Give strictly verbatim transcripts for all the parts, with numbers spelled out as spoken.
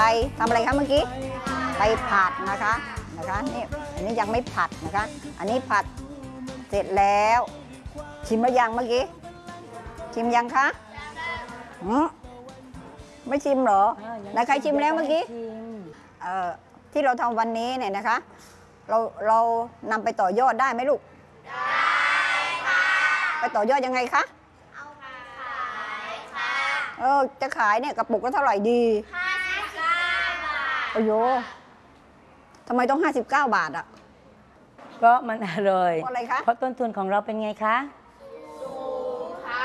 ทำอะไรคะเมื่อกี้ไปผัดนะคะนะคะนี่อันนี้ยังไม่ผัดนะคะอันนี้ผัดเสร็จแล้วชิมหรือยังเมื่อกี้ชิมยังคะอืมไม่ชิมเหรอไหนใครชิมแล้วเมื่อกี้เอ่อที่เราทำวันนี้เนี่ยนะคะเราเรานำไปต่อยอดได้ไหมลูกได้ค่ะไปต่อยอดยังไงคะเอาไปขายค่ะเออจะขายเนี่ยกระปุกละเท่าไหร่ดีห้าสิบเก้าบาทโอ้โหทำไมต้องห้าสิบเก้าบาทอ่ะเพราะมันอร่อยเพราะอะไรคะเพราะต้นทุนของเราเป็นไงคะสูงค่ะ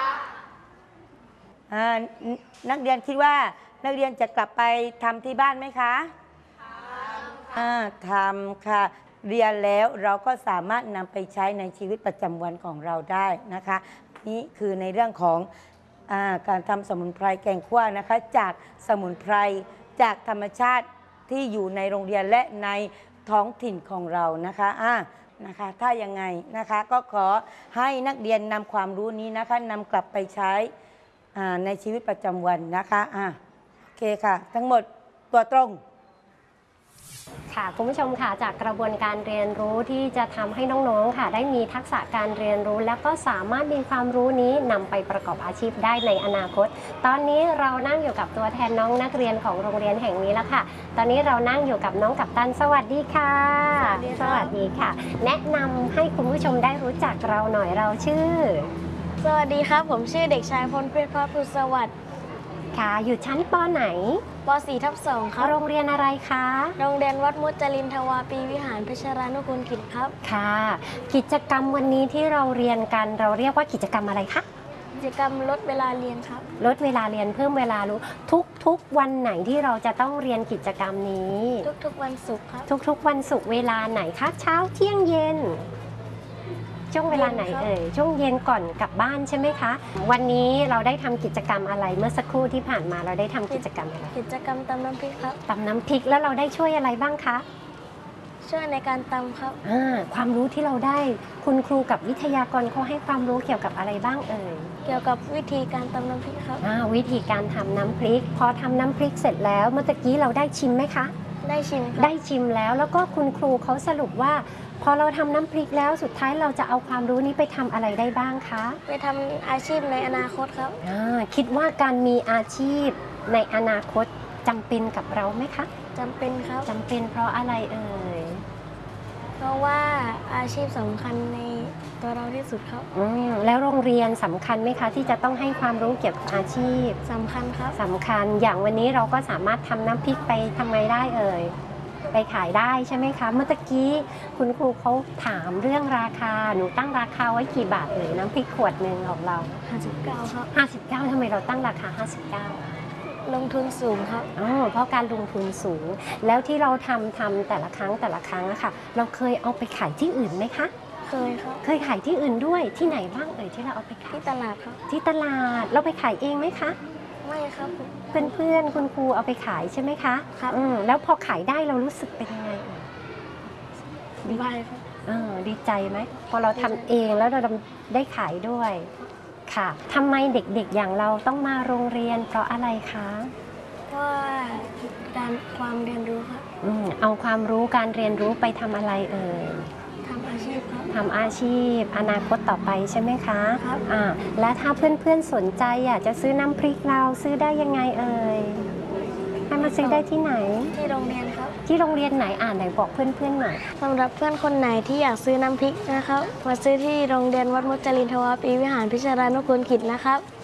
นักเรียนคิดว่านักเรียนจะกลับไปทำที่บ้านไหมคะทำทำค่ะเรียนแล้วเราก็สามารถนำไปใช้ในชีวิตประจำวันของเราได้นะคะนี่คือในเรื่องของอาการทำสมุนไพรแกงคั่วนะคะจากสมุนไพรจากธรรมชาติที่อยู่ในโรงเรียนและในท้องถิ่นของเรานะคะอ่านะคะถ้ายังไงนะคะก็ขอให้นักเรียนนำความรู้นี้นะคะนำกลับไปใช้ในชีวิตประจำวันนะคะอ่าโอเคค่ะทั้งหมดตัวตรงค่ะคุณผู้ชมค่ะจากกระบวนการเรียนรู้ที่จะทำให้น้องๆค่ะได้มีทักษะการเรียนรู้แล้วก็สามารถมีความรู้นี้นำไปประกอบอาชีพได้ในอนาคตตอนนี้เรานั่งอยู่กับตัวแทนน้องนักเรียนของโรงเรียนแห่งนี้แล้วค่ะตอนนี้เรานั่งอยู่กับน้องกัปตันสวัสดีค่ะสวัสดีสวัสดีค่ะแนะนำให้คุณผู้ชมได้รู้จักเราหน่อยเราชื่อสวัสดีครับผมชื่อเด็กชายพลเพชรพระพุทธสวัสดิ์ค่ะอยู่ชั้นป.ไหนป.สี่ ทับ สองครับโรงเรียนอะไรคะโรงเรียนวัดมุจลินทวาปีวิหารเพชรานุกูลกิจครับค่ะกิจกรรมวันนี้ที่เราเรียนกันเราเรียกว่ากิจกรรมอะไรคะกิจกรรมลดเวลาเรียนครับลดเวลาเรียนเพิ่มเวลารู้ทุกทุกวันไหนที่เราจะต้องเรียนกิจกรรมนี้ทุกๆวันศุกร์ครับทุกๆวันศุกร์เวลาไหนคะเช้าเที่ยงเย็นช่วงเวลาไหนเอ่ยช่วงเย็นก่อนกลับบ้านใช่ไหมคะวันนี้เราได้ทำกิจกรรมอะไรเมื่อสักครู่ที่ผ่านมาเราได้ทำกิจกรรมอะไรกิจกรรมตำน้ำพริกครับตำน้ำพริกแล้วเราได้ช่วยอะไรบ้างคะช่วยในการตำครับความรู้ที่เราได้คุณครูกับวิทยากรเขาให้ความรู้เกี่ยวกับอะไรบ้างเอ่ยเกี่ยวกับวิธีการตำน้ำพริกครับวิธีการทำน้ำพริกพอทำน้ำพริกเสร็จแล้วเมื่อกี้เราได้ชิมไหมคะได้ชิมได้ชิมแล้วแล้วก็คุณครูเขาสรุปว่าพอเราทำน้ำพริกแล้วสุดท้ายเราจะเอาความรู้นี้ไปทำอะไรได้บ้างคะไปทำอาชีพในอนาคตครับคิดว่าการมีอาชีพในอนาคตจำเป็นกับเราไหมคะจำเป็นครับจำเป็นเพราะอะไรเอ่ยเพราะว่าอาชีพสำคัญในตัวเราที่สุดครับแล้วโรงเรียนสำคัญไหมคะที่จะต้องให้ความรู้เกี่ยวกับอาชีพสำคัญครับสำคัญอย่างวันนี้เราก็สามารถทำน้ำพริกไปทำไงได้เอ่ยไปขายได้ใช่ไหมคะเมื่อกี้คุณครูเขาถามเรื่องราคาหนูตั้งราคาไว้กี่บาทเอ่ยน้ำพริกขวดหนึ่งของเราห้าสิบเก้าครับห้าสิบเก้าทำไมเราตั้งราคาห้าสิบเก้าลงทุนสูงครับอ๋อเพราะการลงทุนสูงแล้วที่เราทำทำแต่ละครั้งแต่ละครั้งอะค่ะเราเคยเอาไปขายที่อื่นไหมคะเคยครับเคยขายที่อื่นด้วยที่ไหนบ้างเอ่ยที่เราเอาไปขายที่ตลาดครับที่ตลาดเราไปขายเองไหมคะไม่ครับเป็นเพื่อนคุณครูเอาไปขายใช่ไหมคะครับแล้วพอขายได้เรารู้สึกเป็นยังไงดีใจครับดีใจไหมพอเราทำเองแล้วเราได้ขายด้วยค่ะทำไมเด็กๆอย่างเราต้องมาโรงเรียนเพราะอะไรคะเพราะการความเรียนรู้ครับเอาความรู้การเรียนรู้ไปทำอะไรเอ่ยทำอาชีพครับทำอาชีพอนาคตต่อไปใช่ไหมคะครับอ่าและถ้าเพื่อนๆสนใจอยากจะซื้อน้ำพริกเราซื้อได้ยังไงเอ่ยให้มาซื้อได้ที่ไหนที่โรงเรียนครับที่โรงเรียนไหนอ่านไหนบอกเพื่อนๆหน่อยสำหรับเพื่อนคนไหนที่อยากซื้อน้ำพริกนะครับมาซื้อที่โรงเรียนวัดมุจลินทวาปีวิหารพิชรานุกูลกิจนะครับ